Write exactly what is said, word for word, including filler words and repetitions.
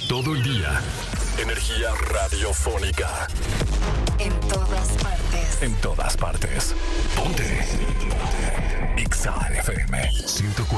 todo el día. Energía radiofónica. En todas partes. En todas partes. Ponte. Ponte. X A F M ciento cuatro.